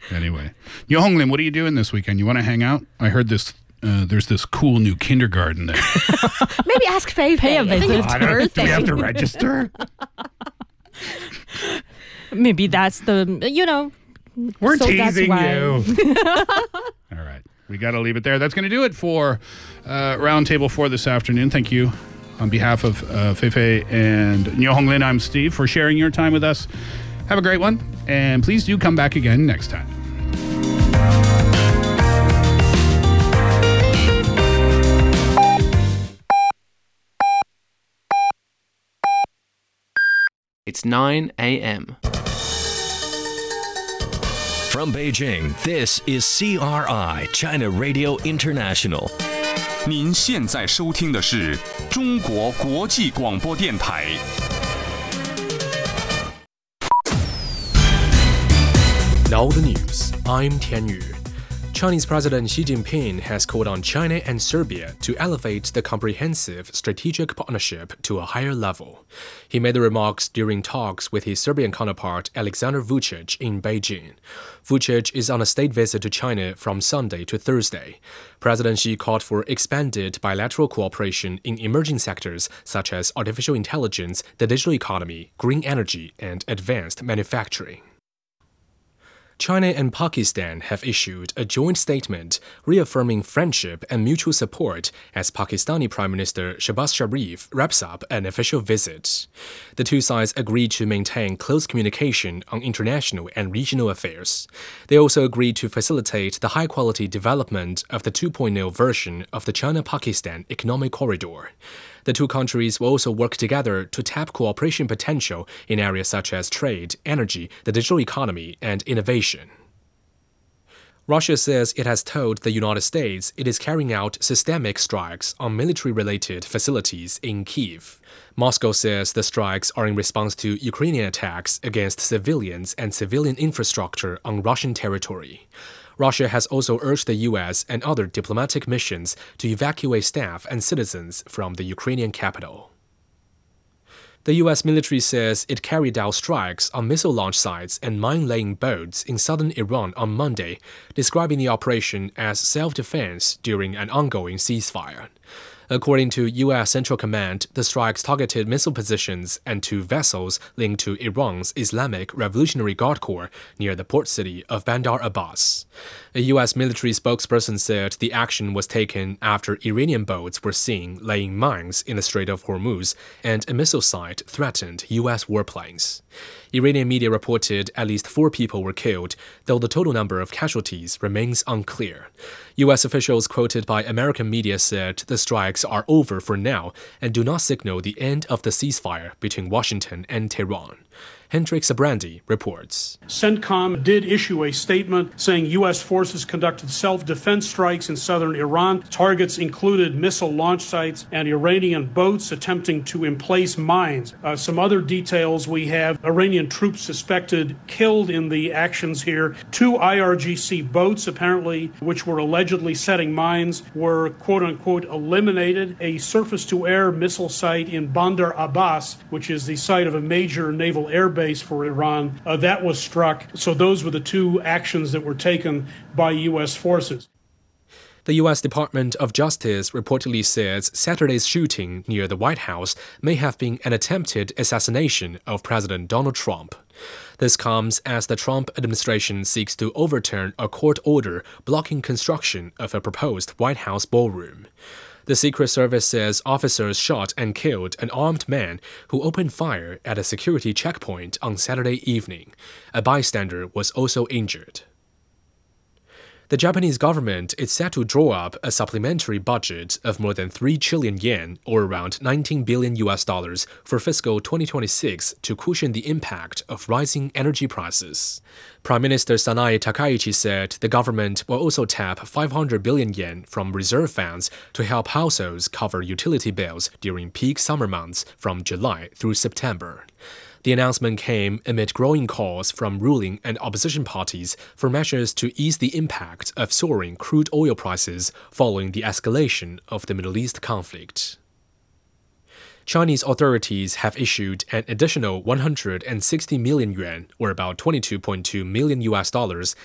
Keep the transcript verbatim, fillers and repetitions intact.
Anyway, Yo Honglin, what are you doing this weekend? You want to hang out? I heard this. Uh, there's this cool new kindergarten there. Maybe ask Fei Fei. Pay a I think visit. it's I don't- her do we thing. have to register? Maybe that's the, you know. We're so that's teasing why. you. All right. We got to leave it there. That's going to do it for uh, Roundtable four this afternoon. Thank you on behalf of uh, Fei Fei and Yo Honglin. I'm Steve for sharing your time with us. Have a great one. And please do come back again next time. It's nine a.m. From Beijing, this is C R I, China Radio International. 您现在收听的是中国国际广播电台。 Now the news. I'm Tian Yu. Chinese President Xi Jinping has called on China and Serbia to elevate the comprehensive strategic partnership to a higher level. He made the remarks during talks with his Serbian counterpart Alexander Vučić in Beijing. Vučić is on a state visit to China from Sunday to Thursday. President Xi called for expanded bilateral cooperation in emerging sectors such as artificial intelligence, the digital economy, green energy, and advanced manufacturing. China and Pakistan have issued a joint statement reaffirming friendship and mutual support as Pakistani Prime Minister Shehbaz Sharif wraps up an official visit. The two sides agreed to maintain close communication on international and regional affairs. They also agreed to facilitate the high-quality development of the two point oh version of the China-Pakistan Economic Corridor. The two countries will also work together to tap cooperation potential in areas such as trade, energy, the digital economy, and innovation. Russia says it has told the United States it is carrying out systemic strikes on military-related facilities in Kyiv. Moscow says the strikes are in response to Ukrainian attacks against civilians and civilian infrastructure on Russian territory. Russia has also urged the U S and other diplomatic missions to evacuate staff and citizens from the Ukrainian capital. The U S military says it carried out strikes on missile launch sites and mine-laying boats in southern Iran on Monday, describing the operation as self-defense during an ongoing ceasefire. According to U S Central Command, the strikes targeted missile positions and two vessels linked to Iran's Islamic Revolutionary Guard Corps near the port city of Bandar Abbas. A U S military spokesperson said the action was taken after Iranian boats were seen laying mines in the Strait of Hormuz and a missile site threatened U S warplanes. Iranian media reported at least four people were killed, though the total number of casualties remains unclear. U S officials quoted by American media said the strikes are over for now and do not signal the end of the ceasefire between Washington and Tehran. Hendrik Sabrandi reports. CENTCOM did issue a statement saying U S forces conducted self-defense strikes in southern Iran. Targets included missile launch sites and Iranian boats attempting to emplace mines. Uh, some other details we have: Iranian troops suspected killed in the actions here. Two I R G C boats, apparently, which were allegedly setting mines, were quote-unquote eliminated. A surface-to-air missile site in Bandar Abbas, which is the site of a major naval air base for Iran, uh, that was struck. So those were the two actions that were taken by U S forces. The U S Department of Justice reportedly says Saturday's shooting near the White House may have been an attempted assassination of President Donald Trump. This comes as the Trump administration seeks to overturn a court order blocking construction of a proposed White House ballroom. The Secret Service says officers shot and killed an armed man who opened fire at a security checkpoint on Saturday evening. A bystander was also injured. The Japanese government is set to draw up a supplementary budget of more than three trillion yen, or around nineteen billion U S dollars, for fiscal twenty twenty-six to cushion the impact of rising energy prices. Prime Minister Sanae Takaichi said the government will also tap five hundred billion yen from reserve funds to help households cover utility bills during peak summer months from July through September. The announcement came amid growing calls from ruling and opposition parties for measures to ease the impact of soaring crude oil prices following the escalation of the Middle East conflict. Chinese authorities have issued an additional one hundred sixty million yuan, or about twenty-two point two million U S dollars,